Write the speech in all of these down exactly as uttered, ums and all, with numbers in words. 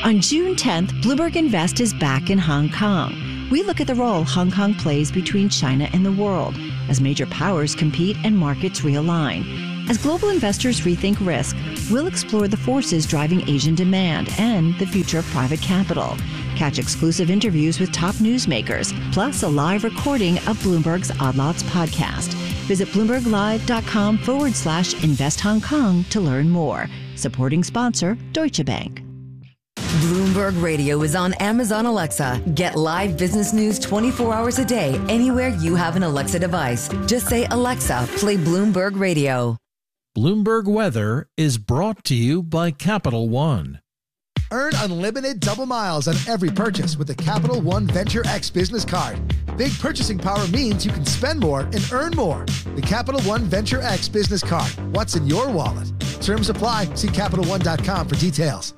On June tenth, Bloomberg Invest is back in Hong Kong. We look at the role Hong Kong plays between China and the world as major powers compete and markets realign. As global investors rethink risk, we'll explore the forces driving Asian demand and the future of private capital. Catch exclusive interviews with top newsmakers, plus a live recording of Bloomberg's Odd Lots podcast. Visit bloomberglive.com forward slash invest Hong Kong to learn more. Supporting sponsor, Deutsche Bank. Bloomberg Radio is on Amazon Alexa. Get live business news twenty-four hours a day, anywhere you have an Alexa device. Just say, Alexa, play Bloomberg Radio. Bloomberg Weather is brought to you by Capital One. Earn unlimited double miles on every purchase with the Capital One Venture X business card. Big purchasing power means you can spend more and earn more. The Capital One Venture X business card. What's in your wallet? Terms apply. See Capital One dot com for details.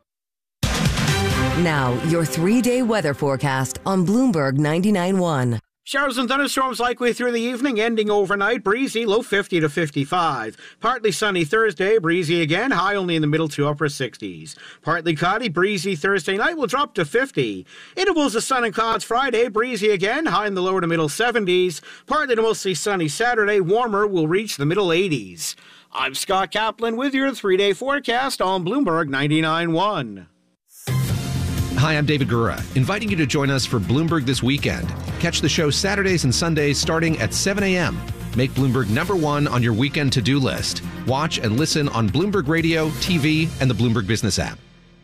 Now, your three-day weather forecast on Bloomberg ninety-nine point one. Showers and thunderstorms likely through the evening, ending overnight. Breezy, low fifty to fifty-five. Partly sunny Thursday, breezy again, high only in the middle to upper sixties. Partly cloudy, breezy Thursday night will drop to fifty. Intervals of sun and clouds Friday, breezy again, high in the lower to middle seventies. Partly to mostly sunny Saturday, warmer will reach the middle eighties. I'm Scott Kaplan with your three-day forecast on Bloomberg ninety-nine point one. Hi, I'm David Gura, inviting you to join us for Bloomberg This Weekend. Catch the show Saturdays and Sundays starting at seven a.m. Make Bloomberg number one on your weekend to-do list. Watch and listen on Bloomberg Radio, T V, and the Bloomberg Business app.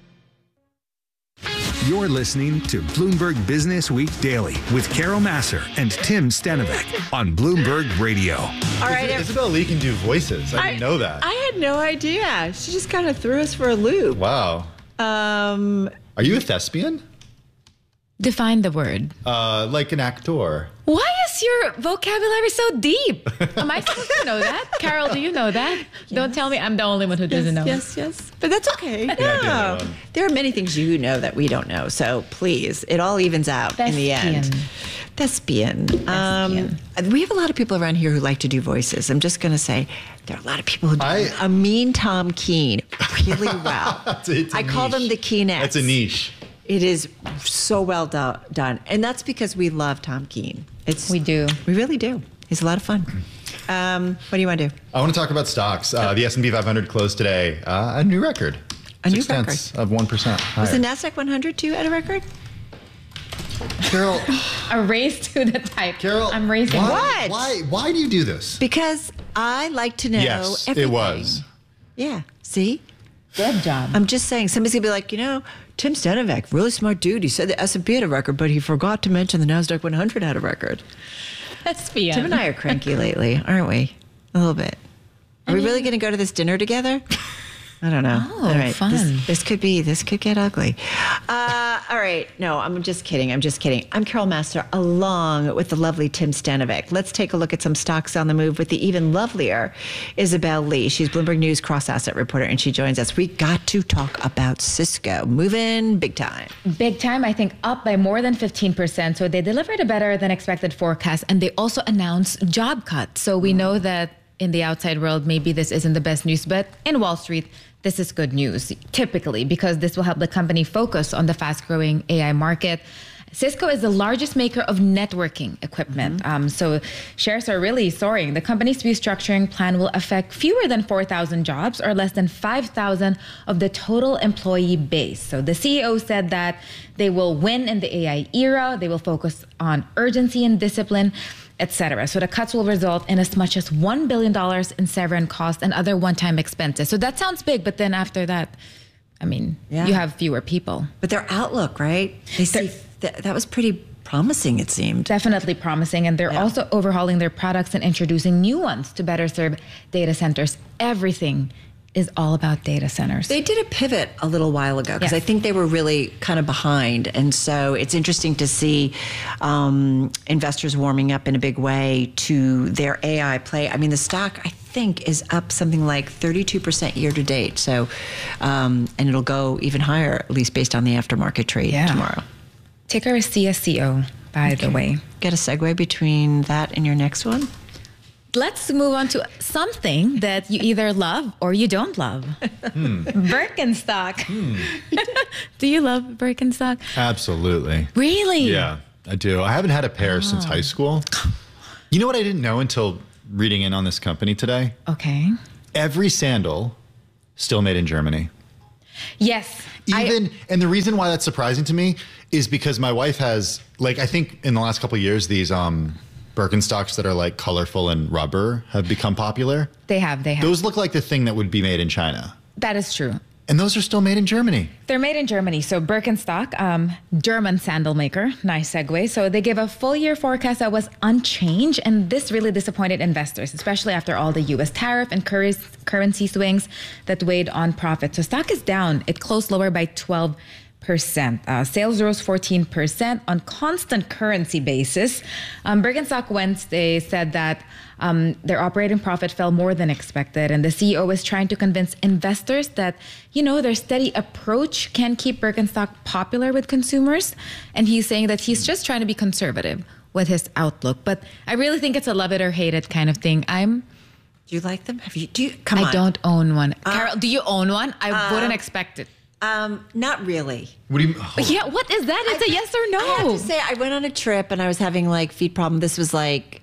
You're listening to Bloomberg Business Week Daily with Carol Massar and Tim Stenovec on Bloomberg Radio. All right, Isabel Lee can do voices. I, I didn't know that. I had no idea. She just kind of threw us for a loop. Wow. Um... Are you a thespian? Define the word. Uh, like an actor. Why is your vocabulary so deep? Am I supposed to know that? Carol, do you know that? Yes. Don't tell me I'm the only one who doesn't yes, know. Yes, yes. But that's okay. Yeah, no. There are many things you know that we don't know. So please, it all evens out Thespian. in the end. Thespian. Um, we have a lot of people around here who like to do voices. I'm just going to say there are a lot of people who do I, a mean Tom Keene really well. it's a, it's a I niche. call them the Keenettes. It's a niche. It is so well do- done. And that's because we love Tom Keene. It's, we do. We really do. He's a lot of fun. Um, what do you want to do? I want to talk about stocks. Uh, the S and P five hundred closed today. Uh, a new record. A new Six record. tenths of one percent higher. Was the NASDAQ one hundred too at a record? Carol. A race to the type. Carol. I'm racing. Why, What? Why, why do you do this? Because I like to know yes, everything. it was. Yeah. See? Good job. I'm just saying, somebody's going to be like, you know, Tim Stenovec, really smart dude. He said the S and P had a record, but he forgot to mention the NASDAQ one hundred had a record. Thespian. Tim and I are cranky lately, aren't we? A little bit. Are I mean, we really going to go to this dinner together? I don't know. Oh, all right. fun. This, this could be, this could get ugly. Uh, all right. No, I'm just kidding. I'm just kidding. I'm Carol Massar, along with the lovely Tim Stenovec. Let's take a look at some stocks on the move with the even lovelier Isabel Lee. She's Bloomberg News cross-asset reporter, and she joins us. We got to talk about Cisco. Moving big time. Big time, I think, up by more than fifteen percent. So they delivered a better than expected forecast, and they also announced job cuts. So we know that in the outside world, maybe this isn't the best news, but in Wall Street, this is good news, typically, because this will help the company focus on the fast-growing A I market. Cisco is the largest maker of networking equipment. Mm-hmm. Um, so shares are really soaring. The company's restructuring plan will affect fewer than four thousand jobs, or less than five thousand of the total employee base. So the C E O said that they will win in the A I era. They will focus on urgency and discipline, et cetera. So the cuts will result in as much as one billion dollars in severance costs and other one-time expenses. So that sounds big, but then after that, I mean, yeah. you have fewer people. But their outlook, right? They see th- that was pretty promising, it seemed. Definitely promising. And they're yeah. also overhauling their products and introducing new ones to better serve data centers. Everything is all about data centers. They did a pivot a little while ago because yes. I think they were really kind of behind. And so it's interesting to see um, investors warming up in a big way to their A I play. I mean, the stock, I think, is up something like thirty-two percent year to date. So, um, and it'll go even higher, at least based on the aftermarket trade yeah. tomorrow. Ticker is C S C O, by okay. the way. Get a segue between that and your next one? Let's move on to something that you either love or you don't love. Hmm. Birkenstock. Hmm. Do you love Birkenstock? Absolutely. Really? Yeah, I do. I haven't had a pair oh. since high school. You know what I didn't know until reading in on this company today? Okay. Every sandal still made in Germany. Yes. Even, I, and the reason why that's surprising to me is because my wife has, like, I think in the last couple of years, these um, Birkenstocks that are like colorful and rubber have become popular. They have, they have. Those look like the thing that would be made in China. That is true. And those are still made in Germany. They're made in Germany. So Birkenstock, um, German sandal maker, nice segue. So they gave a full year forecast that was unchanged. And this really disappointed investors, especially after all the U S tariff and cur- currency swings that weighed on profit. So stock is down. It closed lower by twelve percent. Uh, sales rose fourteen percent on constant currency basis. Um, Birkenstock Wednesday said that um, their operating profit fell more than expected. And the C E O is trying to convince investors that, you know, their steady approach can keep Birkenstock popular with consumers. And he's saying that he's just trying to be conservative with his outlook. But I really think it's a love it or hate it kind of thing. I'm Do you like them? Have you? Do you? Come I on. I don't own one. Uh, Carol, do you own one? I uh, wouldn't expect it. Um, not really. What do you? Oh. Yeah, what is that? It's I, a yes or no. I have to say, I went on a trip and I was having like feet problem. This was like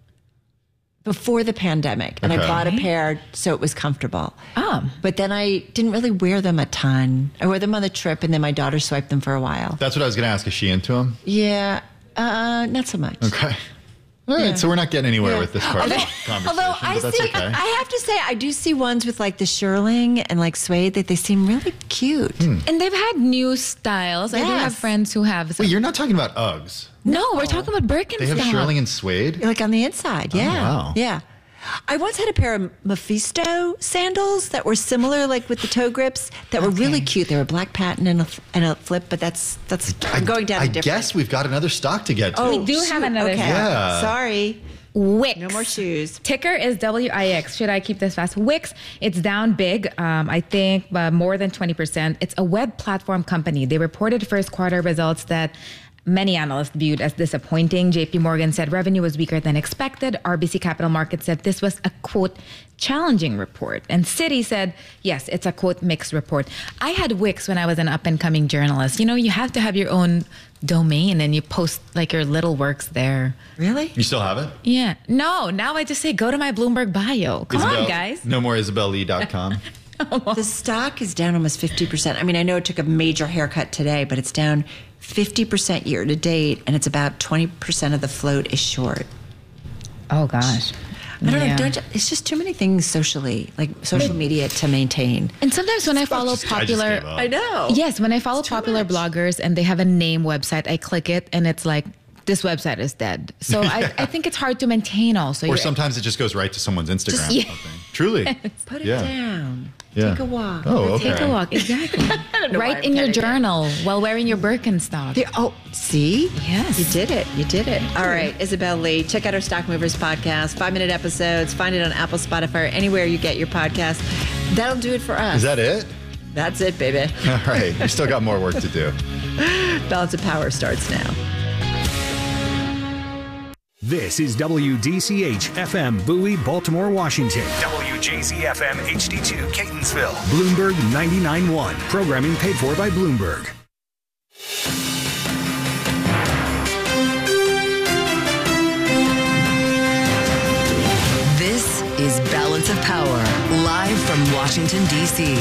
before the pandemic, and okay. I bought a pair so it was comfortable. Oh, but then I didn't really wear them a ton. I wore them on the trip, and then my daughter swiped them for a while. That's what I was going to ask. Is she into them? Yeah, uh, not so much. Okay. All right, yeah. So we're not getting anywhere yeah. with this part although, of the conversation. Although I but that's see, okay. I have to say, I do see ones with like the shearling and like suede that they seem really cute. Hmm. And they've had new styles. Yes. I do have friends who have. Wait, you're not talking about Uggs? No, no. We're talking about Birkenstock. They have shearling and suede? Like on the inside, yeah. Oh, wow. Yeah. I once had a pair of Mephisto sandals that were similar, like with the toe grips, that were okay. really cute. They were black patent and a, and a flip, but that's that's I, I'm going down I a different. I guess we've got another stock to get to. Oh, we do have another okay. stock. Yeah. Sorry. Wix. No more shoes. Ticker is W I X. Should I keep this fast? Wix, it's down big, um, I think uh, more than twenty percent. It's a web platform company. They reported first quarter results that many analysts viewed as disappointing. J P Morgan said revenue was weaker than expected. R B C Capital Markets said this was a, quote, challenging report. And Citi said, yes, it's a, quote, mixed report. I had Wix when I was an up-and-coming journalist. You know, you have to have your own domain and you post, like, your little works there. Really? You still have it? Yeah. No, now I just say go to my Bloomberg bio. Come Isabel, on, guys. No more Isabel Lee dot com. The stock is down almost fifty percent. I mean, I know it took a major haircut today, but it's down fifty percent year to date, and it's about twenty percent of the float is short. Oh, gosh. I don't yeah. know. Don't, it's just too many things socially, like social media to maintain. And sometimes when I follow just, popular... I, just I know. Yes, when I follow popular much. bloggers and they have a name website, I click it and it's like, this website is dead. So yeah. I, I think it's hard to maintain also. Or You're, sometimes it just goes right to someone's Instagram just, or yeah. something. Truly. Put it yeah. down. Yeah. Take a walk. Oh, okay. Take a walk, exactly. Write in your journal it. while wearing your Birkenstock. There, oh, see? Yes. You did it. You did it. All right, Isabel Lee, check out our Stock Movers podcast, five-minute episodes. Find it on Apple, Spotify, or anywhere you get your podcast. That'll do it for us. Is that it? That's it, baby. All right. We've still got more work to do. Balance of Power starts now. This is W D C H F M Bowie, Baltimore, Washington. W J Z F M H D two Catonsville. Bloomberg ninety-nine point one. Programming paid for by Bloomberg. This is Balance of Power, live from Washington, D C.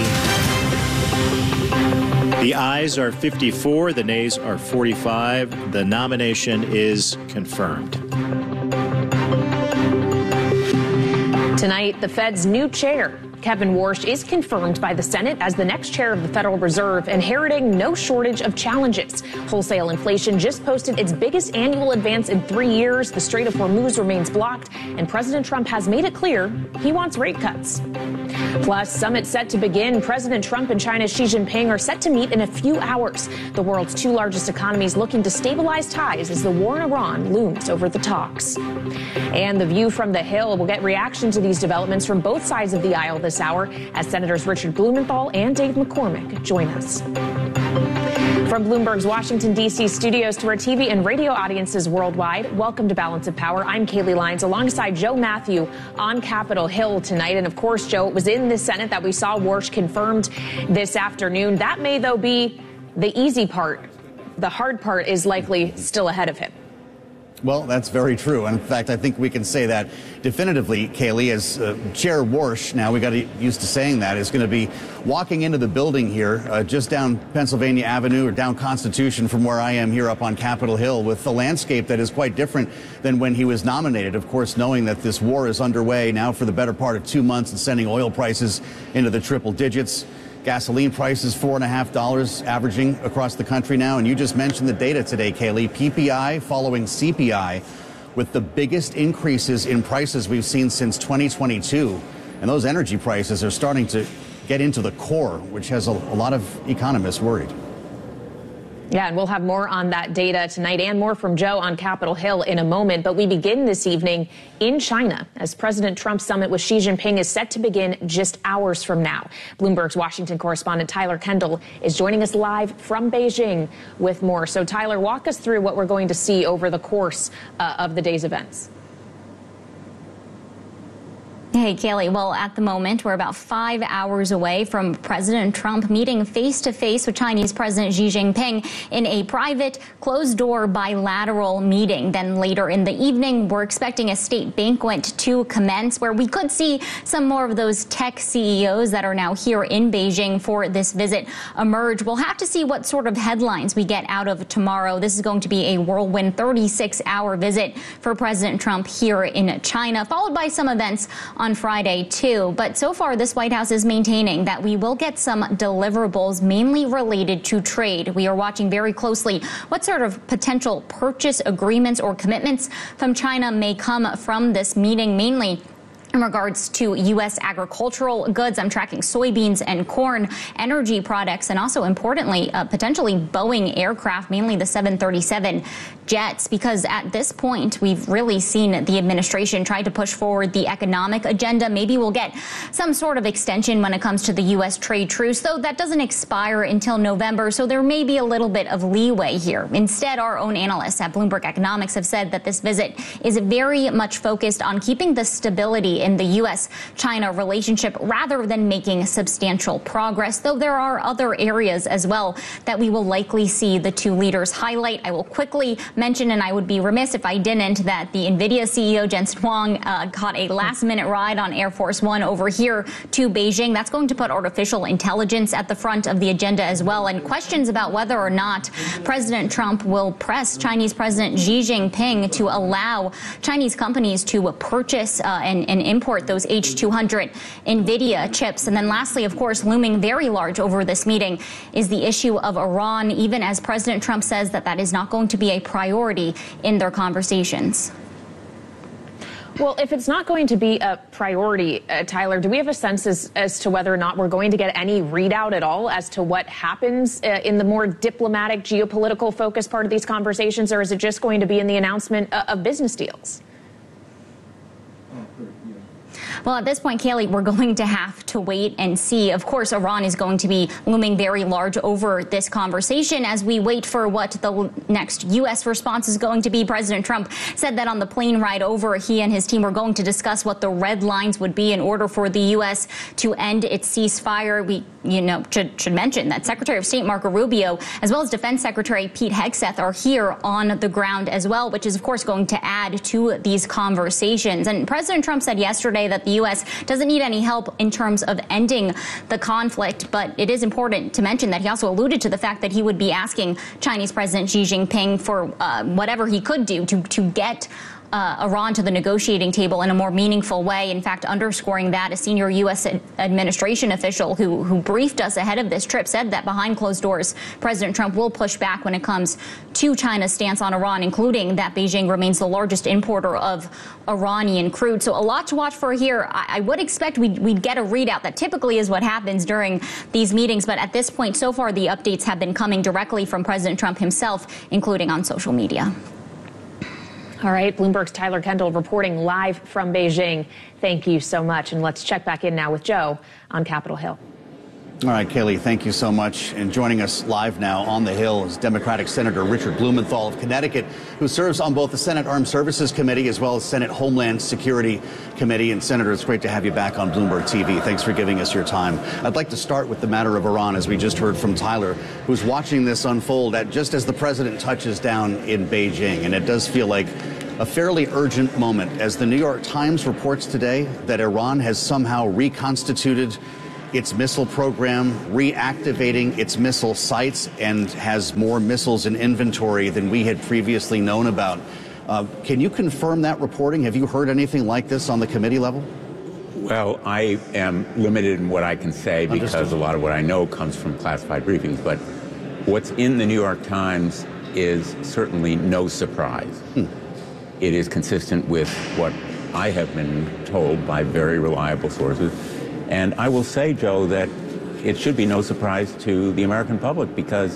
The ayes are fifty-four, the nays are forty-five. The nomination is confirmed. Tonight, the Fed's new chair, Kevin Warsh, is confirmed by the Senate as the next chair of the Federal Reserve, inheriting no shortage of challenges. Wholesale inflation just posted its biggest annual advance in three years. The Strait of Hormuz remains blocked, and President Trump has made it clear he wants rate cuts. Plus, summit set to begin. President Trump and China's Xi Jinping are set to meet in a few hours. The world's two largest economies looking to stabilize ties as the war in Iran looms over the talks. And The View from the Hill will get reaction to these developments from both sides of the aisle this hour as Senators Richard Blumenthal and Dave McCormick join us. From Bloomberg's Washington, D C studios to our T V and radio audiences worldwide, welcome to Balance of Power. I'm Kaylee Lyons alongside Joe Matthew on Capitol Hill tonight. And of course, Joe, it was in the Senate that we saw Warsh confirmed this afternoon. That may, though, be the easy part, the hard part is likely still ahead of him. Well, that's very true. In fact, I think we can say that definitively, Kaylee, as uh, Chair Warsh, now we got used to saying that, is going to be walking into the building here uh, just down Pennsylvania Avenue or down Constitution from where I am here up on Capitol Hill with a landscape that is quite different than when he was nominated. Of course, knowing that this war is underway now for the better part of two months and sending oil prices into the triple digits. Gasoline prices four and a half dollars averaging across the country now. And you just mentioned the data today, Kaylee. P P I following C P I with the biggest increases in prices we've seen since twenty twenty-two. And those energy prices are starting to get into the core, which has a, a lot of economists worried. Yeah, and we'll have more on that data tonight and more from Joe on Capitol Hill in a moment. But we begin this evening in China as President Trump's summit with Xi Jinping is set to begin just hours from now. Bloomberg's Washington correspondent Tyler Kendall is joining us live from Beijing with more. So, Tyler, walk us through what we're going to see over the course uh, of the day's events. Hey, Kaylee. Well, at the moment, we're about five hours away from President Trump meeting face-to-face with Chinese President Xi Jinping in a private, closed-door bilateral meeting. Then later in the evening, we're expecting a state banquet to commence where we could see some more of those tech C E Os that are now here in Beijing for this visit emerge. We'll have to see what sort of headlines we get out of tomorrow. This is going to be a whirlwind thirty-six hour visit for President Trump here in China, followed by some events on Friday, too. But so far, this White House is maintaining that we will get some deliverables mainly related to trade. We are watching very closely what sort of potential purchase agreements or commitments from China may come from this meeting, mainly in regards to U S agricultural goods. I'm tracking soybeans and corn, energy products, and also importantly, uh, potentially Boeing aircraft, mainly the seven thirty-seven jets, because at this point, we've really seen the administration try to push forward the economic agenda. Maybe we'll get some sort of extension when it comes to the U S trade truce, though that doesn't expire until November, so there may be a little bit of leeway here. Instead, our own analysts at Bloomberg Economics have said that this visit is very much focused on keeping the stability in the U S China relationship rather than making substantial progress, though there are other areas as well that we will likely see the two leaders highlight. I will quickly mention, and I would be remiss if I didn't, that the NVIDIA C E O Jensen Huang uh, caught a last-minute ride on Air Force One over here to Beijing. That's going to put artificial intelligence at the front of the agenda as well, and questions about whether or not President Trump will press Chinese President Xi Jinping to allow Chinese companies to purchase uh, and, and import those H two hundred NVIDIA chips. And then lastly, of course, looming very large over this meeting is the issue of Iran, even as President Trump says that that is not going to be a priority in their conversations. Well, if it's not going to be a priority, uh, Tyler, do we have a sense as, as to whether or not we're going to get any readout at all as to what happens uh, in the more diplomatic, geopolitical focus part of these conversations, or is it just going to be in the announcement uh, of business deals? Well, at this point, Kaylee, we're going to have to wait and see. Of course, Iran is going to be looming very large over this conversation as we wait for what the next U S response is going to be. President Trump said that on the plane ride over, he and his team were going to discuss what the red lines would be in order for the U S to end its ceasefire. We, you know, should, should mention that Secretary of State Marco Rubio, as well as Defense Secretary Pete Hegseth, are here on the ground as well, which is, of course, going to add to these conversations. And President Trump said yesterday that the U S doesn't need any help in terms of ending the conflict, but it is important to mention that he also alluded to the fact that he would be asking Chinese President Xi Jinping for uh, whatever he could do to, to get Uh, Iran to the negotiating table in a more meaningful way. In fact, underscoring that, a senior U S administration official who, who briefed us ahead of this trip said that behind closed doors, President Trump will push back when it comes to China's stance on Iran, including that Beijing remains the largest importer of Iranian crude. So a lot to watch for here. I, I would expect we'd, we'd get a readout. That typically is what happens during these meetings. But at this point, so far, the updates have been coming directly from President Trump himself, including on social media. All right, Bloomberg's Tyler Kendall reporting live from Beijing. Thank you so much. And let's check back in now with Joe on Capitol Hill. All right, Kayleigh, thank you so much. And joining us live now on the Hill is Democratic Senator Richard Blumenthal of Connecticut, who serves on both the Senate Armed Services Committee as well as Senate Homeland Security Committee. And Senator, it's great to have you back on Bloomberg T V. Thanks for giving us your time. I'd like to start with the matter of Iran, as we just heard from Tyler, who's watching this unfold at just as the president touches down in Beijing. And it does feel like a fairly urgent moment, as the New York Times reports today that Iran has somehow reconstituted its missile program, reactivating its missile sites, and has more missiles in inventory than we had previously known about. Uh, can you confirm that reporting? Have you heard anything like this on the committee level? Well, I am limited in what I can say because Understood. a lot of what I know comes from classified briefings. But what's in the New York Times is certainly no surprise. Hmm. It is consistent with what I have been told by very reliable sources. And I will say, Joe, that it should be no surprise to the American public, because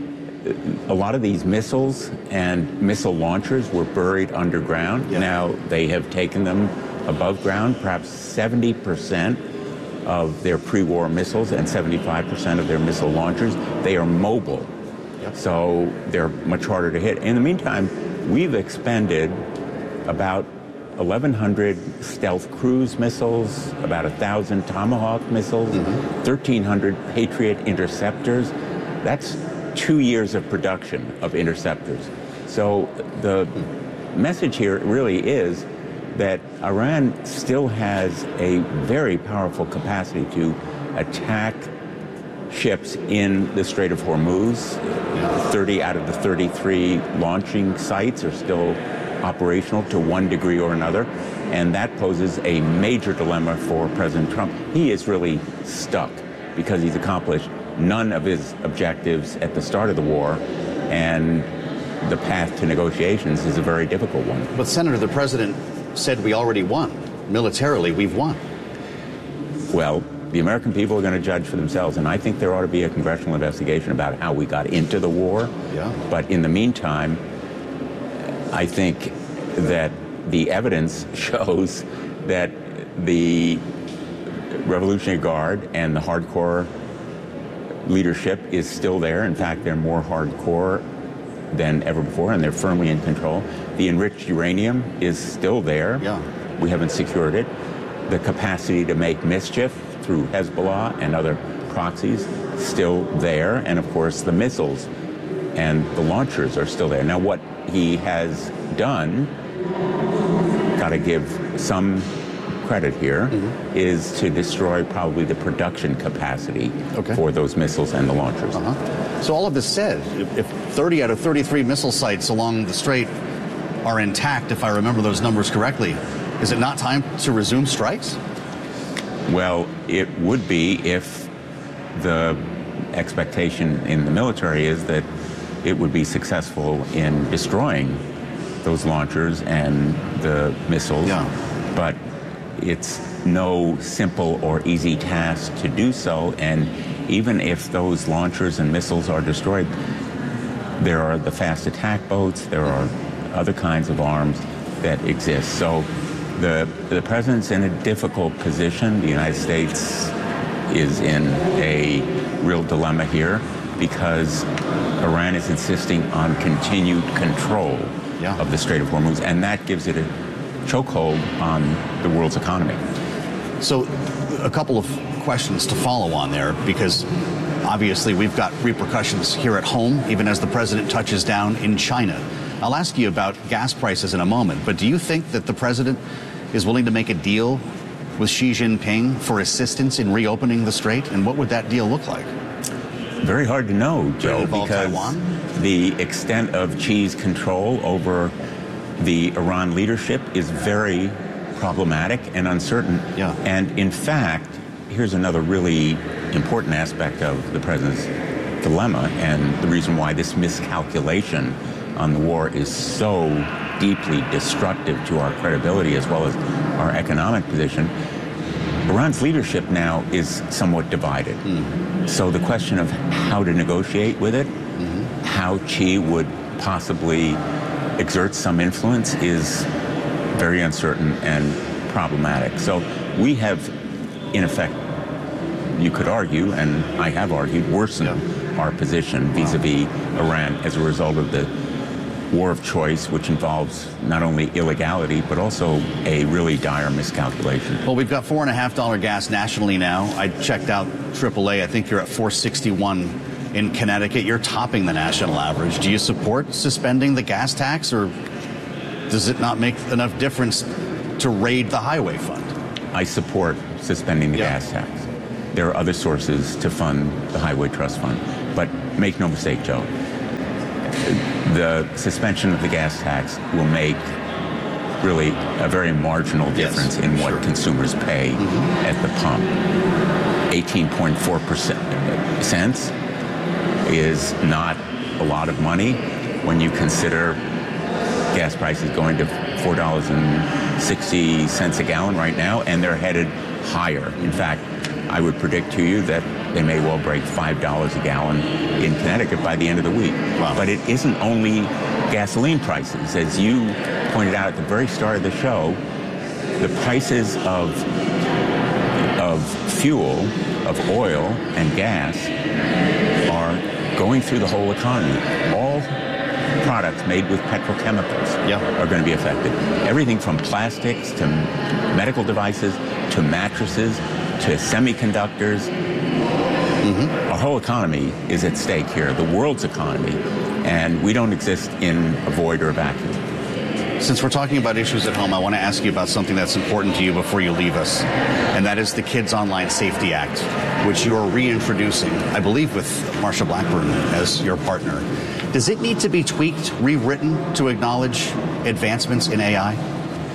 a lot of these missiles and missile launchers were buried underground. Yeah. Now they have taken them above ground. Perhaps seventy percent of their pre-war missiles and seventy-five percent of their missile launchers, they are mobile. Yep. So they're much harder to hit. In the meantime, we've expended about eleven hundred stealth cruise missiles, about one thousand Tomahawk missiles, mm-hmm. thirteen hundred Patriot interceptors. That's two years of production of interceptors. So the message here really is that Iran still has a very powerful capacity to attack ships in the Strait of Hormuz. thirty out of the thirty-three launching sites are still operational to one degree or another, and that poses a major dilemma for President Trump. He is really stuck because he's accomplished none of his objectives at the start of the war, and the path to negotiations is a very difficult one. But Senator, the president said we already won. Militarily, we've won. Well, the American people are going to judge for themselves, and I think there ought to be a congressional investigation about how we got into the war. Yeah. But in the meantime, I think that the evidence shows that the Revolutionary Guard and the hardcore leadership is still there. In fact, they're more hardcore than ever before, and they're firmly in control. The enriched uranium is still there. Yeah. We haven't secured it. The capacity to make mischief through Hezbollah and other proxies still there. And of course, the missiles and the launchers are still there. Now, what he has done, got to give some credit here, mm-hmm. is to destroy probably the production capacity okay. for those missiles and the launchers. Uh-huh. So all of this said, if thirty out of thirty-three missile sites along the strait are intact, if I remember those numbers correctly, is it not time to resume strikes? Well, it would be if the expectation in the military is that it would be successful in destroying those launchers and the missiles. Yeah. But it's no simple or easy task to do so. And even if those launchers and missiles are destroyed, there are the fast attack boats, there are other kinds of arms that exist. So the, the president's in a difficult position. The United States is in a real dilemma here, because Iran is insisting on continued control yeah. of the Strait of Hormuz, and that gives it a chokehold on the world's economy. So a couple of questions to follow on there, because obviously we've got repercussions here at home, even as the president touches down in China. I'll ask you about gas prices in a moment, but do you think that the president is willing to make a deal with Xi Jinping for assistance in reopening the strait? And what would that deal look like? Very hard to know, Joe, because Taiwan? the extent of Xi's control over the Iran leadership is very problematic and uncertain. Yeah. And in fact, here's another really important aspect of the president's dilemma, and the reason why this miscalculation on the war is so deeply destructive to our credibility as well as our economic position. Iran's leadership now is somewhat divided. Mm-hmm. So the question of how to negotiate with it, mm-hmm. how Xi would possibly exert some influence, is very uncertain and problematic. So we have, in effect, you could argue, and I have argued, worsen yeah. our position vis-a-vis Iran as a result of the war of choice, which involves not only illegality, but also a really dire miscalculation. Well, we've got four and a half dollar gas nationally now. I checked out triple A. I think you're at four sixty-one in Connecticut. You're topping the national average. Do you support suspending the gas tax, or does it not make enough difference to raid the highway fund? I support suspending the yeah. gas tax. There are other sources to fund the Highway Trust Fund. But make no mistake, Joe, the suspension of the gas tax will make really a very marginal difference yes, in what sure. consumers pay mm-hmm. at the pump. eighteen point four cents is not a lot of money when you consider gas prices going to four dollars and sixty cents a gallon right now, and they're headed higher. In fact, I would predict to you that they may well break five dollars a gallon in Connecticut by the end of the week. Wow. But it isn't only gasoline prices. As you pointed out at the very start of the show, the prices of, of fuel, of oil and gas are going through the whole economy. All products made with petrochemicals yeah. are going to be affected. Everything from plastics to medical devices to mattresses to semiconductors. Mm-hmm. Our whole economy is at stake here, the world's economy, and we don't exist in a void or a vacuum. Since we're talking about issues at home, I want to ask you about something that's important to you before you leave us, and that is the Kids Online Safety Act, which you are reintroducing, I believe with Marsha Blackburn as your partner. Does it need to be tweaked, rewritten to acknowledge advancements in A I?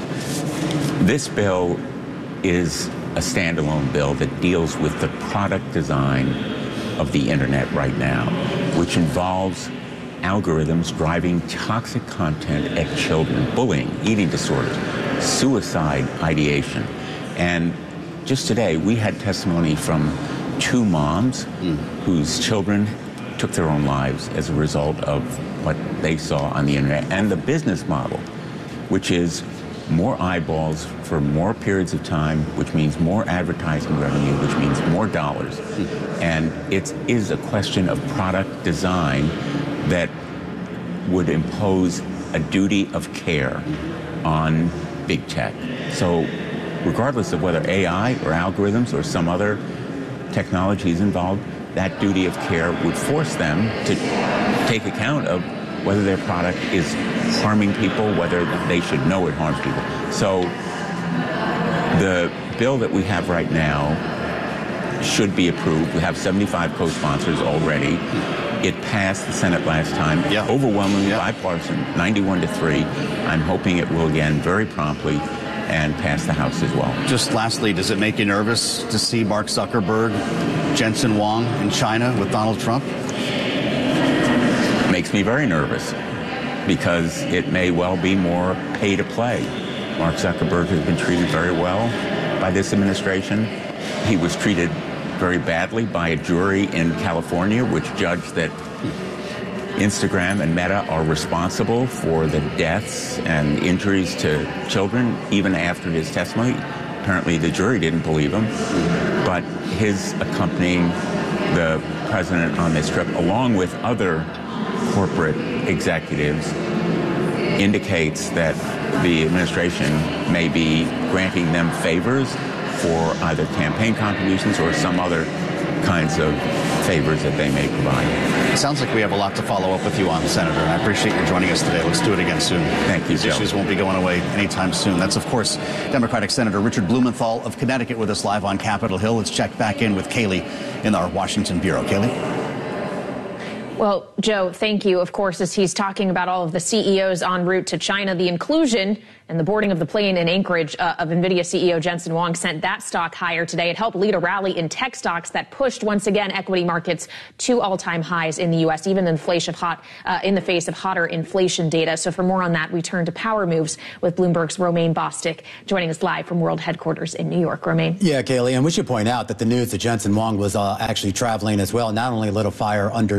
This bill is a standalone bill that deals with the product design of the internet right now, which involves algorithms driving toxic content at children, bullying, eating disorders, suicide ideation. And just today, we had testimony from two moms mm. whose children took their own lives as a result of what they saw on the internet, and the business model, which is more eyeballs for more periods of time, which means more advertising revenue, which means more dollars. And it is a question of product design that would impose a duty of care on big tech. So regardless of whether A I or algorithms or some other technology is involved, that duty of care would force them to take account of whether their product is harming people, whether they should know it harms people. So the bill that we have right now should be approved. We have seventy-five co-sponsors already. It passed the Senate last time, yeah. overwhelmingly yeah. bipartisan, ninety-one to three. I'm hoping it will again very promptly and pass the House as well. Just lastly, does it make you nervous to see Mark Zuckerberg, Jensen Huang in China with Donald Trump? Makes me very nervous because it may well be more pay to play. Mark Zuckerberg has been treated very well by this administration. He was treated very badly by a jury in California, which judged that Instagram and Meta are responsible for the deaths and injuries to children, even after his testimony. Apparently the jury didn't believe him, but his accompanying the president on this trip, along with other corporate executives, indicates that the administration may be granting them favors for either campaign contributions or some other kinds of favors that they may provide. It sounds like we have a lot to follow up with you on, Senator, and I appreciate you joining us today. Let's do it again soon. Thank you, These Joe. issues won't be going away anytime soon. That's, of course, Democratic Senator Richard Blumenthal of Connecticut with us live on Capitol Hill. Let's check back in with Kaylee in our Washington bureau. Kaylee? Well, Joe, thank you. Of course, as he's talking about all of the C E Os en route to China, the inclusion and the boarding of the plane in Anchorage uh, of NVIDIA C E O Jensen Huang sent that stock higher today. It helped lead a rally in tech stocks that pushed, once again, equity markets to all-time highs in the U S, even in, inflation of hot, uh, in the face of hotter inflation data. So for more on that, we turn to Power Moves with Bloomberg's Romaine Bostick, joining us live from World Headquarters in New York. Romaine. Yeah, Kaylee, and we should point out that the news that Jensen Huang was uh, actually traveling as well not only lit a fire under U S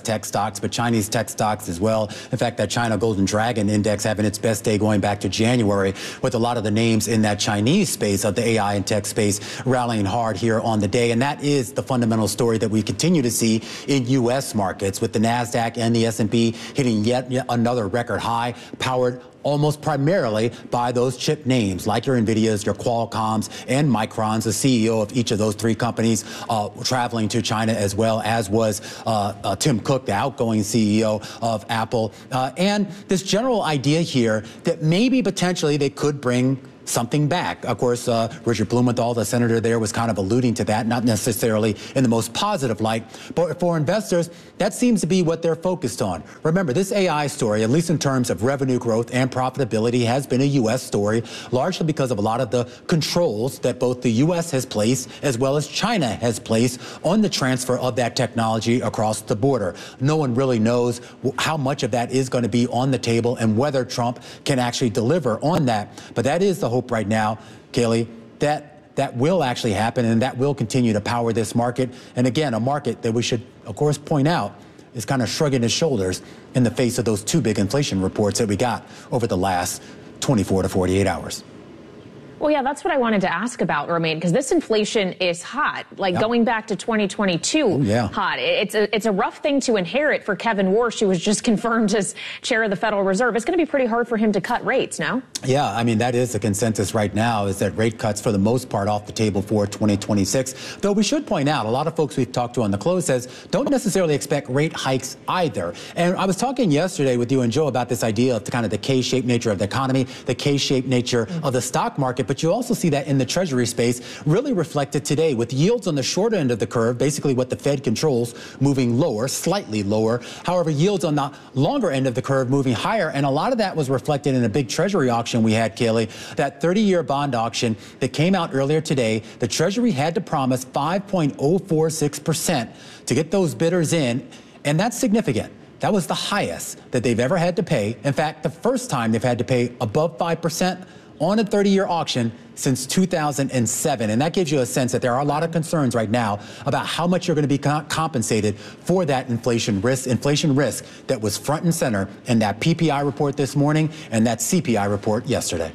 S tech stocks, but Chinese tech stocks as well. In fact, that China Golden Dragon Index having its best day going back to January, with a lot of the names in that Chinese space of the A I and tech space rallying hard here on the day. And that is the fundamental story that we continue to see in U S markets, with the NASDAQ and the S and P hitting yet, yet another record high, powered almost primarily by those chip names like your NVIDIAs, your Qualcomms, and Microns. The C E O of each of those three companies uh, traveling to China, as well as was uh, uh, Tim Cook, the outgoing C E O of Apple. Uh, and this general idea here that maybe potentially they could bring something back. Of course, uh, Richard Blumenthal, the senator there, was kind of alluding to that, not necessarily in the most positive light. But for investors, that seems to be what they're focused on. Remember, this A I story, at least in terms of revenue growth and profitability, has been a U S story, largely because of a lot of the controls that both the U S has placed as well as China has placed on the transfer of that technology across the border. No one really knows how much of that is going to be on the table and whether Trump can actually deliver on that. But that is the hope right now, Kaylee, that that will actually happen, and that will continue to power this market. And again, a market that we should, of course, point out is kind of shrugging its shoulders in the face of those two big inflation reports that we got over the last twenty-four to forty-eight hours. Well, yeah, that's what I wanted to ask about, Romain, because this inflation is hot, like yep. going back to twenty twenty-two, Ooh, yeah. hot. It's a, it's a rough thing to inherit for Kevin Warsh, who was just confirmed as chair of the Federal Reserve. It's going to be pretty hard for him to cut rates, no? Yeah, I mean, that is the consensus right now, is that rate cuts for the most part off the table for twenty twenty-six. Though we should point out, a lot of folks we've talked to on the close says don't necessarily expect rate hikes either. And I was talking yesterday with you and Joe about this idea of the kind of the K-shaped nature of the economy, the K-shaped nature mm-hmm. of the stock market. But you also see that in the Treasury space, really reflected today, with yields on the short end of the curve, basically what the Fed controls, moving lower, slightly lower. However, yields on the longer end of the curve moving higher. And a lot of that was reflected in a big Treasury auction we had, Kaylee, that thirty-year bond auction that came out earlier today. The Treasury had to promise five point oh four six percent to get those bidders in, and that's significant. That was the highest that they've ever had to pay. In fact, the first time they've had to pay above five percent on a thirty-year auction since two thousand seven. And that gives you a sense that there are a lot of concerns right now about how much you're going to be co- compensated for that inflation risk, inflation risk that was front and center in that P P I report this morning and that C P I report yesterday.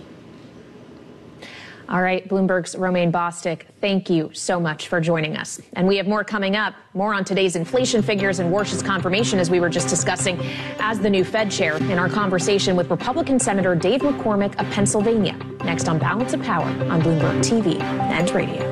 All right, Bloomberg's Romain Bostick, thank you so much for joining us. And we have more coming up, more on today's inflation figures and Warsh's confirmation, as we were just discussing, as the new Fed chair, in our conversation with Republican Senator Dave McCormick of Pennsylvania. Next on Balance of Power on Bloomberg T V and radio.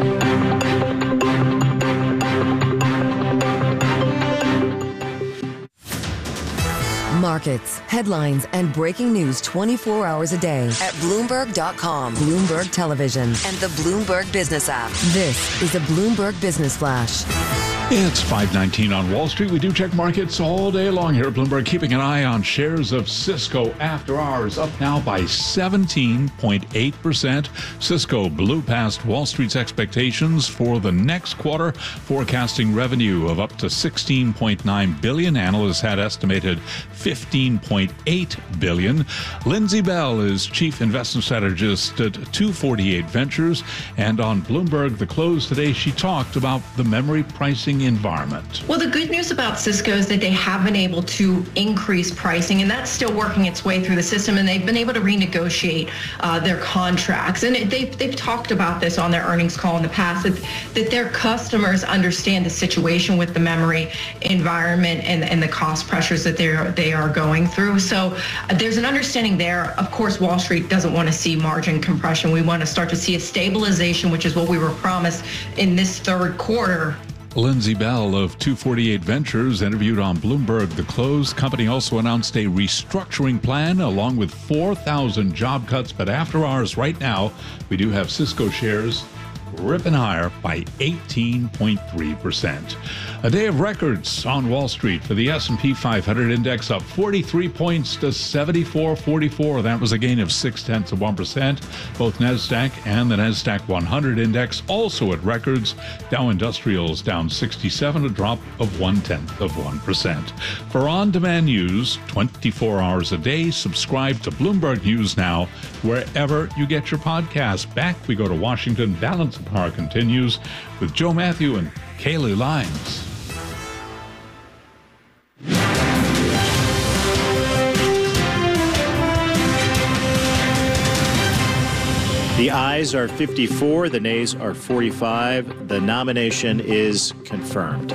Markets, headlines, and breaking news twenty-four hours a day at Bloomberg dot com, Bloomberg Television, and the Bloomberg Business app. This is a Bloomberg Business Flash. It's five nineteen on Wall Street. We do check markets all day long here at Bloomberg, keeping an eye on shares of Cisco after hours, up now by seventeen point eight percent. Cisco blew past Wall Street's expectations for the next quarter, forecasting revenue of up to sixteen point nine billion dollars. Analysts had estimated fifteen point eight billion dollars. Lindsay Bell is chief investment strategist at two forty-eight Ventures, and on Bloomberg The Close today, she talked about the memory pricing environment. Well, the good news about Cisco is that they have been able to increase pricing, and that's still working its way through the system, and they've been able to renegotiate uh, their contracts. And it, they've, they've talked about this on their earnings call in the past, that, that their customers understand the situation with the memory environment and, and the cost pressures that they're, they are going through. So uh, there's an understanding there. Of course, Wall Street doesn't want to see margin compression. We want to start to see a stabilization, which is what we were promised in this third quarter. Lindsay Bell of two forty-eight Ventures interviewed on Bloomberg The Close. Company also announced a restructuring plan along with four thousand job cuts. But after hours right now, we do have Cisco shares ripping higher by eighteen point three percent. A day of records on Wall Street for the S and P five hundred index, up forty-three points to seventy-four forty-four. That was a gain of six tenths of one percent. Both NASDAQ and the NASDAQ one hundred index also at records. Dow Industrials down sixty-seven, a drop of one tenth of one percent. For on-demand news, twenty-four hours a day, subscribe to Bloomberg News Now wherever you get your podcasts. Back we go to Washington. Balance of Power continues with Joe Matthew and Kaylee Lyons. The ayes are fifty-four, the nays are forty-five. The nomination is confirmed.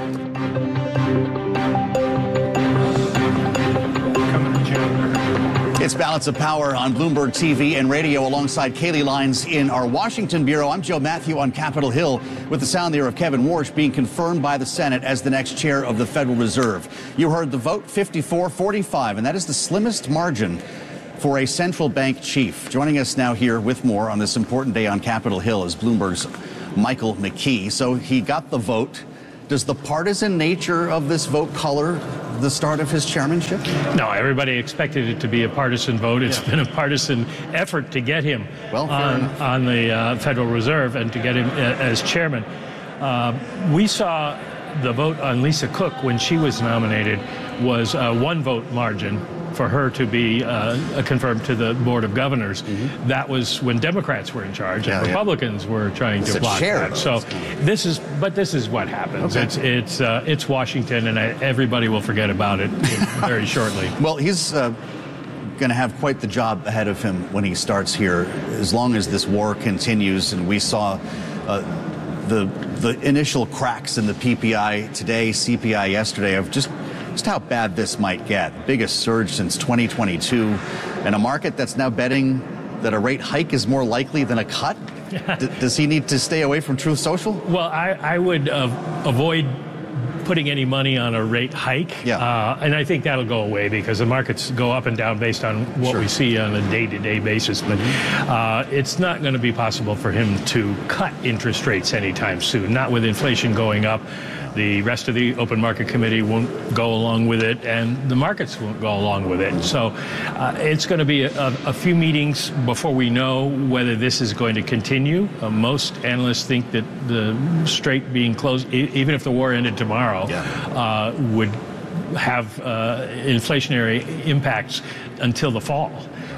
It's Balance of Power on Bloomberg T V and radio alongside Kaylee Lines in our Washington bureau. I'm Joe Matthew on Capitol Hill with the sound there of Kevin Warsh being confirmed by the Senate as the next chair of the Federal Reserve. You heard the vote, fifty-four forty-five, and that is the slimmest margin for a central bank chief. Joining us now here with more on this important day on Capitol Hill is Bloomberg's Michael McKee. So he got the vote. Does the partisan nature of this vote color the start of his chairmanship? No, everybody expected it to be a partisan vote. It's yeah. been a partisan effort to get him well, on, on the uh, Federal Reserve and to get him uh, as chairman. Uh, we saw the vote on Lisa Cook when she was nominated was a one vote margin for her to be uh, confirmed to the Board of Governors. Mm-hmm. That was when Democrats were in charge and yeah, Republicans yeah. were trying it's to block chair, that. So this is, but this is what happens. Okay. It's it's uh, it's Washington, and I, everybody will forget about it very shortly. Well, he's uh, going to have quite the job ahead of him when he starts here, as long as this war continues. And we saw uh, the the initial cracks in the P P I today, C P I yesterday, of just. Just how bad this might get. Biggest surge since twenty twenty-two, and a market that's now betting that a rate hike is more likely than a cut. D- does he need to stay away from Truth Social? Well, I, I would uh, avoid putting any money on a rate hike. Yeah. Uh, and I think that'll go away because the markets go up and down based on what sure. we see on a day-to-day basis. But uh, it's not going to be possible for him to cut interest rates anytime soon, not with inflation going up. The rest of the Open Market Committee won't go along with it, and the markets won't go along with it. So uh, it's going to be a, a few meetings before we know whether this is going to continue. Uh, most analysts think that the strait being closed, e- even if the war ended tomorrow, yeah. uh, would have uh, inflationary impacts until the fall.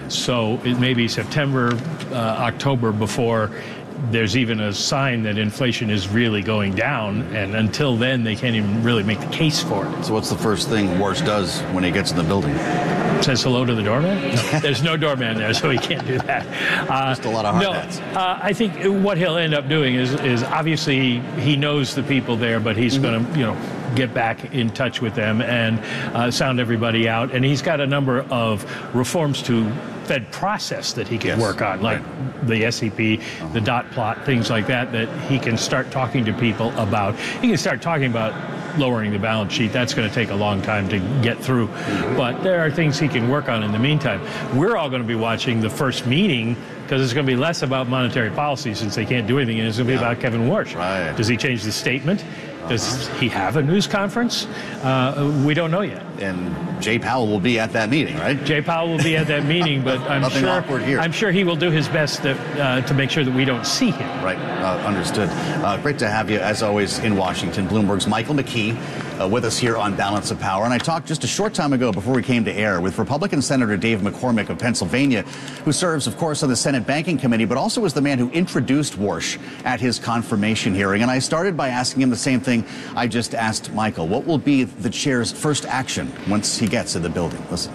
So it may be September, uh, October before there's even a sign that inflation is really going down, and until then they can't even really make the case for it. So what's the first thing Warsh does when he gets in the building? Says hello to the doorman? No, there's no doorman there, so he can't do that. Uh, Just a lot of hard no, hats. Uh, I think what he'll end up doing is, is obviously he knows the people there, but he's mm-hmm. going to, you know, get back in touch with them and uh, sound everybody out. And he's got a number of reforms to Fed process that he can yes. work on, like right. the S E P, uh-huh. the dot plot, things like that, that he can start talking to people about. He can start talking about lowering the balance sheet. That's going to take a long time to get through. Mm-hmm. But there are things he can work on in the meantime. We're all going to be watching the first meeting because it's going to be less about monetary policy since they can't do anything, and it's going to be yeah. about Kevin Warsh. Right. Does he change the statement? Does he have a news conference? Uh, we don't know yet. And Jay Powell will be at that meeting, right? Jay Powell will be at that meeting, but I'm Nothing sure awkward here. I'm sure he will do his best to, uh, to make sure that we don't see him. Right, uh, understood. Uh, great to have you, as always, in Washington. Bloomberg's Michael McKee uh, with us here on Balance of Power. And I talked just a short time ago before we came to air with Republican Senator Dave McCormick of Pennsylvania, who serves, of course, on the Senate Banking Committee, but also was the man who introduced Warsh at his confirmation hearing. And I started by asking him the same thing I just asked Michael. What will be the chair's first action once he gets in the building? Listen.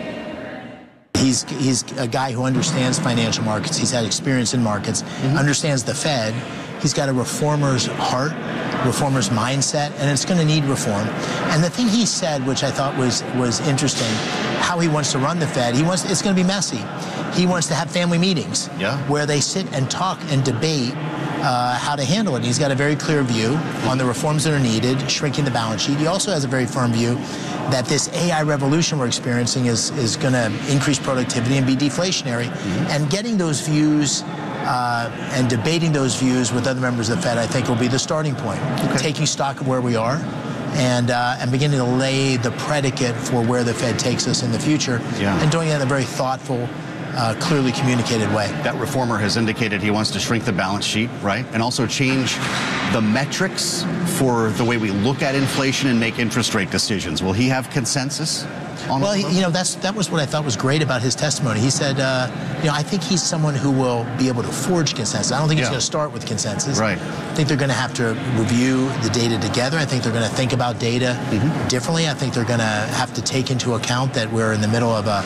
He's he's a guy who understands financial markets. He's had experience in markets, mm-hmm. understands the Fed. He's got a reformer's heart, reformer's mindset, and it's going to need reform. And the thing he said, which I thought was was interesting, how he wants to run the Fed. He wants it's going to be messy. He wants to have family meetings yeah. where they sit and talk and debate Uh, how to handle it. And he's got a very clear view on the reforms that are needed, shrinking the balance sheet. He also has a very firm view that this A I revolution we're experiencing is, is going to increase productivity and be deflationary. Mm-hmm. And getting those views uh, and debating those views with other members of the Fed, I think, will be the starting point. Okay. Taking stock of where we are and uh, and beginning to lay the predicate for where the Fed takes us in the future. Yeah. And doing it in a very thoughtful, Uh, clearly communicated way. That reformer has indicated he wants to shrink the balance sheet, right? And also change the metrics for the way we look at inflation and make interest rate decisions. Will he have consensus on Well, he, you know, that's that was what I thought was great about his testimony. He said, uh, you know, I think he's someone who will be able to forge consensus. I don't think yeah. he's going to start with consensus. Right. I think they're going to have to review the data together. I think they're going to think about data mm-hmm. differently. I think they're going to have to take into account that we're in the middle of a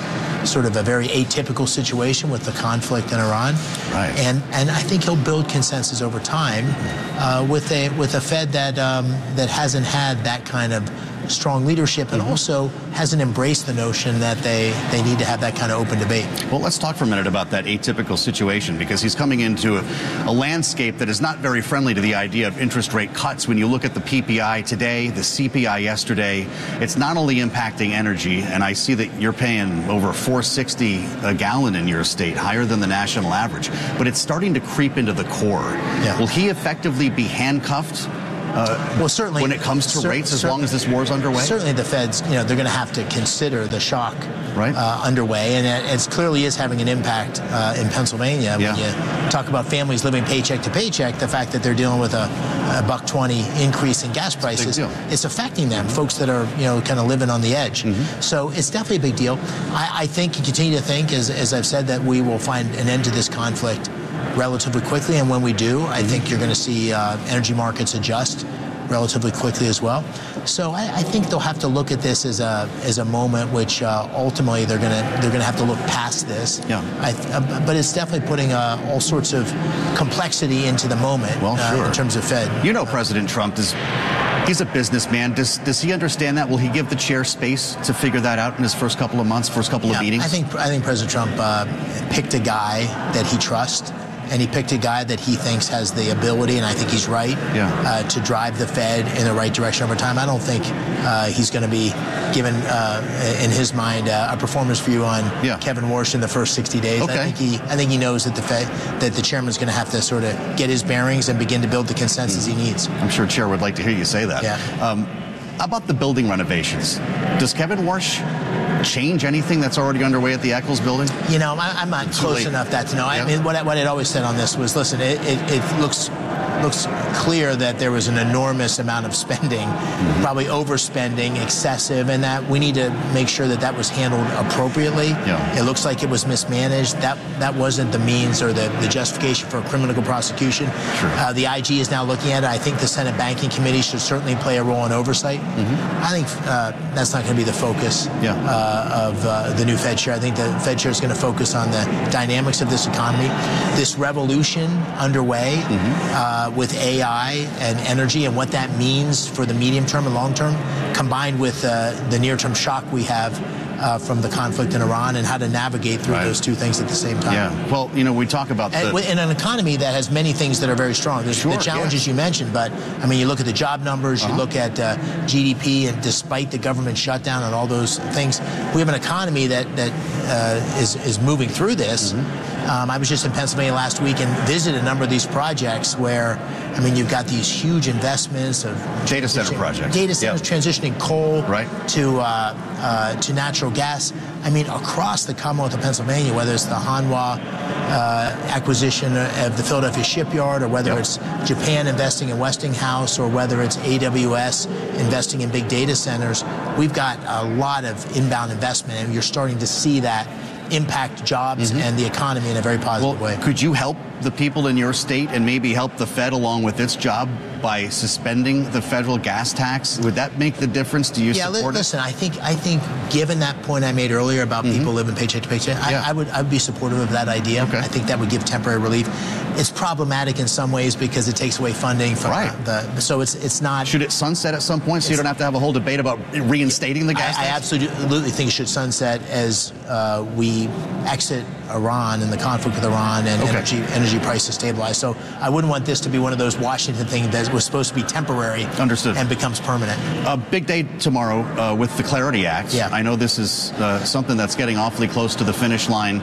sort of a very atypical situation with the conflict in Iran. Right. And and I think he'll build consensus over time uh, with a with a Fed that um, that hasn't had that kind of strong leadership and also hasn't embraced the notion that they, they need to have that kind of open debate. Well, let's talk for a minute about that atypical situation, because he's coming into a, a landscape that is not very friendly to the idea of interest rate cuts. When you look at the P P I today, the C P I yesterday, it's not only impacting energy, and I see that you're paying over four sixty a gallon in your state, higher than the national average, but it's starting to creep into the core. Yeah. Will he effectively be handcuffed? Uh, well, certainly when it comes to cer- rates, as long as this war is underway? Certainly the Feds, you know, they're going to have to consider the shock right. uh, underway, and it it's clearly is having an impact uh, in Pennsylvania. Yeah. When you talk about families living paycheck to paycheck, the fact that they're dealing with a, a buck twenty increase in gas prices, it's affecting them, folks that are, you know, kind of living on the edge. Mm-hmm. So it's definitely a big deal. I, I think and continue to think, as, as I've said, that we will find an end to this conflict relatively quickly, and when we do, I Mm-hmm. think you're going to see uh, energy markets adjust relatively quickly as well. So I, I think they'll have to look at this as a as a moment which uh, ultimately they're gonna they're gonna have to look past this. Yeah. I, uh, but it's definitely putting uh, all sorts of complexity into the moment. Well, uh, sure. in terms of Fed. You know, President Trump is. He's a businessman. Does does he understand that? Will he give the chair space to figure that out in his first couple of months, first couple Yeah, of meetings? I think I think President Trump uh, picked a guy that he trusts. And he picked a guy that he thinks has the ability, and I think he's right, yeah. uh, to drive the Fed in the right direction over time. I don't think uh, he's going to be given, uh, in his mind, uh, a performance review on yeah. Kevin Warsh in the first sixty days. Okay. I think he, I think he knows that the Fed, that the chairman's going to have to sort of get his bearings and begin to build the consensus mm. he needs. I'm sure Chair would like to hear you say that. Yeah. Um, about the building renovations, does Kevin Warsh change anything that's already underway at the Eccles building? You know, I, I'm not close late. enough that to know. Yeah. I mean, what I, what I'd always said on this was, listen, it, it, it looks looks clear that there was an enormous amount of spending, mm-hmm. probably overspending, excessive, and that we need to make sure that that was handled appropriately. Yeah. It looks like it was mismanaged. That that wasn't the means or the, the justification for a criminal prosecution. Sure. Uh, the I G is now looking at it. I think the Senate Banking Committee should certainly play a role in oversight. Mm-hmm. I think uh, that's not going to be the focus yeah. uh, of uh, the new Fed chair. I think the Fed chair is going to focus on the dynamics of this economy, this revolution underway mm-hmm. uh, with A I and energy and what that means for the medium term and long term, combined with uh, the near term shock we have uh, from the conflict in Iran and how to navigate through right. those two things at the same time. Yeah. Well, you know, we talk about and, the... in an economy that has many things that are very strong. There's sure, the challenges yeah. you mentioned, but I mean, you look at the job numbers, uh-huh. you look at uh, G D P, and despite the government shutdown and all those things, we have an economy that that uh, is is moving through this. Mm-hmm. Um, I was just in Pennsylvania last week and visited a number of these projects where, I mean, you've got these huge investments of data center projects, data centers yep. transitioning coal right. to uh, uh, to natural gas. I mean, across the Commonwealth of Pennsylvania, whether it's the Hanwha uh, acquisition of the Philadelphia shipyard, or whether yep. it's Japan investing in Westinghouse, or whether it's A W S investing in big data centers, we've got a lot of inbound investment, and you're starting to see that impact jobs mm-hmm. and the economy in a very positive well, way. Could you help the people in your state and maybe help the Fed along with its job by suspending the federal gas tax? Would that make the difference? Do you yeah, support li- it? listen, I think I think given that point I made earlier about mm-hmm. people living paycheck to paycheck, yeah. I, I would I would be supportive of that idea. Okay. I think that would give temporary relief. It's problematic in some ways because it takes away funding from right. the, the so it's it's not. Should it sunset at some point so you don't have to have a whole debate about reinstating the gas I, tax? I absolutely think it should sunset as uh, we exit Iran and the conflict with Iran and okay. energy energy prices stabilize. So I wouldn't want this to be one of those Washington things that was supposed to be temporary Understood. and becomes permanent. A big day tomorrow uh, with the Clarity Act. Yeah. I know this is uh, something that's getting awfully close to the finish line.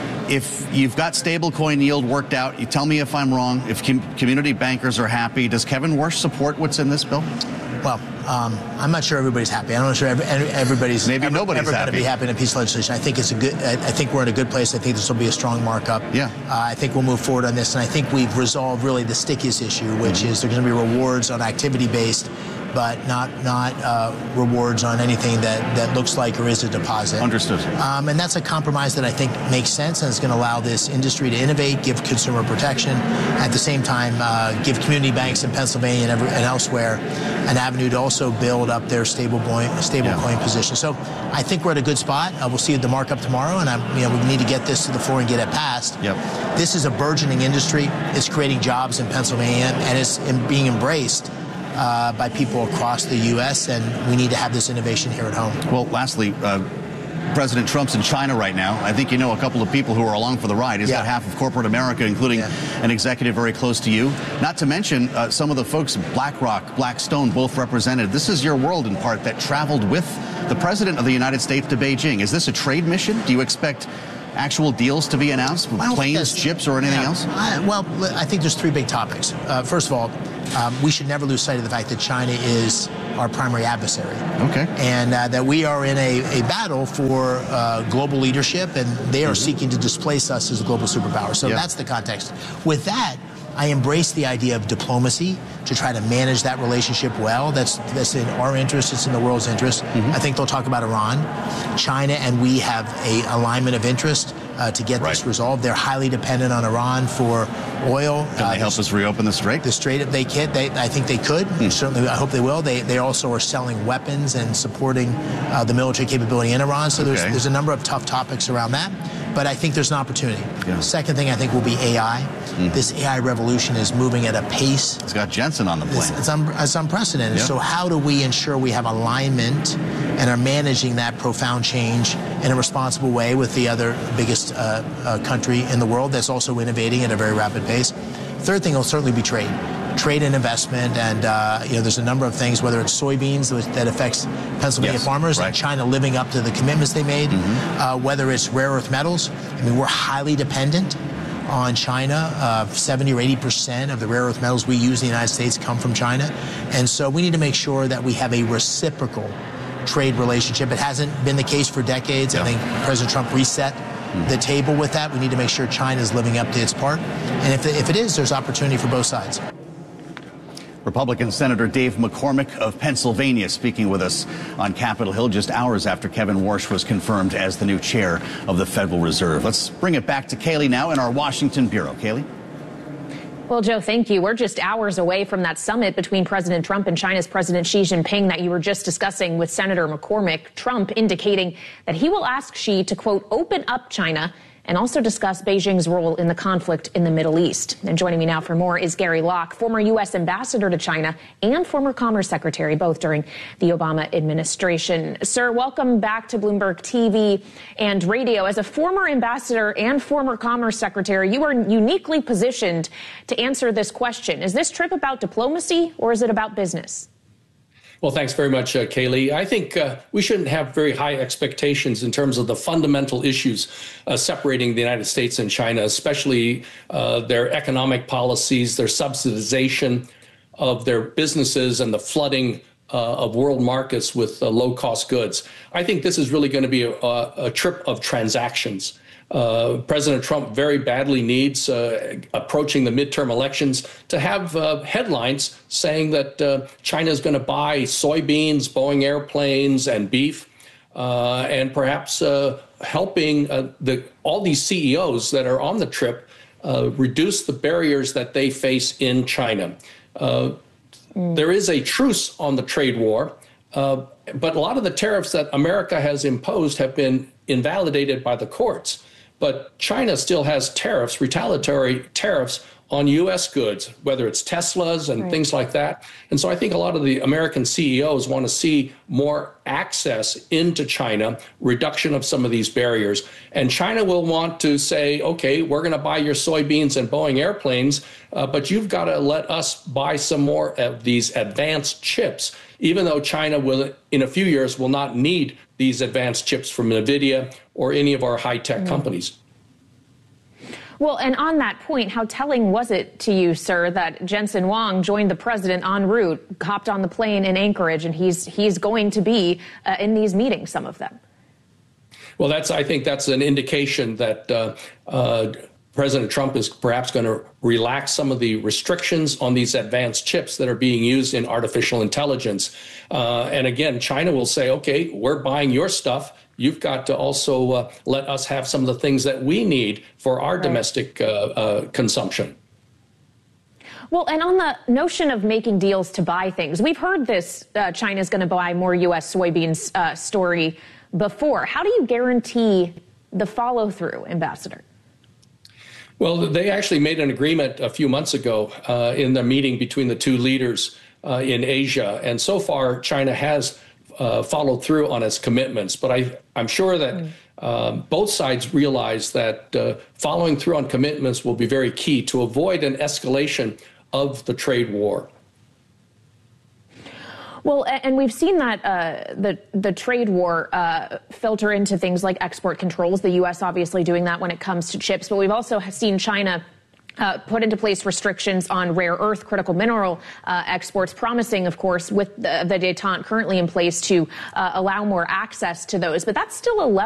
If you've got stablecoin yield worked out, you tell me if I'm wrong. If com- community bankers are happy, does Kevin Warsh support what's in this bill? Well, um, I'm not sure everybody's happy. I'm not sure every, everybody's maybe ever, nobody's ever going to happy. be happy in a piece of legislation. I think it's a good. I, I think we're in a good place. I think this will be a strong markup. Yeah. Uh, I think we'll move forward on this, and I think we've resolved really the stickiest issue, which mm-hmm. is there's going to be rewards on activity based but not not uh, rewards on anything that, that looks like or is a deposit. Understood. Um, and that's a compromise that I think makes sense and is going to allow this industry to innovate, give consumer protection, at the same time uh, give community banks in Pennsylvania and, every, and elsewhere an avenue to also build up their stable coin stable yeah. coin position. So I think we're at a good spot. Uh, we'll see the markup tomorrow, and I'm, you know, we need to get this to the floor and get it passed. Yep. This is a burgeoning industry. It's creating jobs in Pennsylvania, and it's being embraced uh, by people across the U S, and we need to have this innovation here at home. Well, lastly, uh, President Trump's in China right now. I think you know a couple of people who are along for the ride. He's yeah. got half of corporate America, including yeah. an executive very close to you. Not to mention uh, some of the folks, BlackRock, Blackstone, both represented. This is your world, in part, that traveled with the President of the United States to Beijing. Is this a trade mission? Do you expect actual deals to be announced, planes, ships, or anything yeah. else? I, well, I think there's three big topics. Uh, first of all, um, we should never lose sight of the fact that China is our primary adversary. Okay. And uh, that we are in a, a battle for uh, global leadership, and they are mm-hmm. seeking to displace us as a global superpower. So yeah. that's the context. With that, I embrace the idea of diplomacy to try to manage that relationship well. That's that's in our interest. It's in the world's interest. Mm-hmm. I think they'll talk about Iran. China and we have a alignment of interest uh, to get right. this resolved. They're highly dependent on Iran for oil. Can uh, they help us reopen the strait? The strait, if they can, they, I think they could. Mm. Certainly, I hope they will. They they also are selling weapons and supporting uh, the military capability in Iran. So there's okay. there's a number of tough topics around that. But I think there's an opportunity. Yeah. Second thing I think will be A I. Mm. This A I revolution is moving at a pace. It's got Jensen on the plane. It's, it's, un- it's unprecedented. Yeah. So how do we ensure we have alignment and are managing that profound change in a responsible way with the other biggest uh, uh, country in the world that's also innovating at a very rapid pace? Third thing will certainly be trade. Trade and investment, and uh, you know, there's a number of things, whether it's soybeans that affects Pennsylvania yes, farmers, right. and China living up to the commitments they made, mm-hmm. uh, whether it's rare earth metals. I mean, we're highly dependent on China. Uh, seventy or eighty percent of the rare earth metals we use in the United States come from China. And so we need to make sure that we have a reciprocal trade relationship. It hasn't been the case for decades. Yeah. I think President Trump reset mm-hmm. the table with that. We need to make sure China is living up to its part. And if, if it is, there's opportunity for both sides. Republican Senator Dave McCormick of Pennsylvania speaking with us on Capitol Hill just hours after Kevin Warsh was confirmed as the new chair of the Federal Reserve. Let's bring it back to Kayleigh now in our Washington bureau. Kayleigh? Well, Joe, thank you. We're just hours away from that summit between President Trump and China's President Xi Jinping that you were just discussing with Senator McCormick. Trump indicating that he will ask Xi to, quote, open up China and also discuss Beijing's role in the conflict in the Middle East. And joining me now for more is Gary Locke, former U S ambassador to China and former Commerce Secretary, both during the Obama administration. Sir, welcome back to Bloomberg T V and radio. As a former ambassador and former Commerce Secretary, you are uniquely positioned to answer this question. Is this trip about diplomacy or is it about business? Well, thanks very much, uh, Kayleigh. I think uh, we shouldn't have very high expectations in terms of the fundamental issues uh, separating the United States and China, especially uh, their economic policies, their subsidization of their businesses, and the flooding uh, of world markets with uh, low-cost goods. I think this is really going to be a, a trip of transactions. Uh, President Trump very badly needs, uh, approaching the midterm elections, to have uh, headlines saying that uh, China is going to buy soybeans, Boeing airplanes, and beef, uh, and perhaps uh, helping uh, the, all these C E Os that are on the trip uh, reduce the barriers that they face in China. Uh, mm. There is a truce on the trade war, uh, but a lot of the tariffs that America has imposed have been invalidated by the courts. But China still has tariffs, retaliatory tariffs on U S goods, whether it's Teslas and right. things like that. And so I think a lot of the American C E Os want to see more access into China, reduction of some of these barriers. And China will want to say, okay, we're going to buy your soybeans and Boeing airplanes, uh, but you've got to let us buy some more of these advanced chips, even though China will, in a few years, will not need these advanced chips from NVIDIA or any of our high-tech mm. companies. Well, and on that point, how telling was it to you, sir, that Jensen Huang joined the president en route, hopped on the plane in Anchorage, and he's he's going to be uh, in these meetings, some of them? Well, that's I think that's an indication that uh, uh, President Trump is perhaps going to relax some of the restrictions on these advanced chips that are being used in artificial intelligence. Uh, and again, China will say, okay, we're buying your stuff. You've got to also uh, let us have some of the things that we need for our right. domestic uh, uh, consumption. Well, and on the notion of making deals to buy things, we've heard this uh, China's going to buy more U S soybeans uh, story before. How do you guarantee the follow through, Ambassador? Well, they actually made an agreement a few months ago uh, in the meeting between the two leaders uh, in Asia. And so far, China has uh, followed through on its commitments. But I, I'm sure that mm. um, both sides realize that uh, following through on commitments will be very key to avoid an escalation of the trade war. Well, and we've seen that uh, the the trade war uh, filter into things like export controls. The U S obviously doing that when it comes to chips, but we've also seen China uh, put into place restrictions on rare earth critical mineral uh, exports, promising, of course, with the, the détente currently in place to uh, allow more access to those. But that's still a level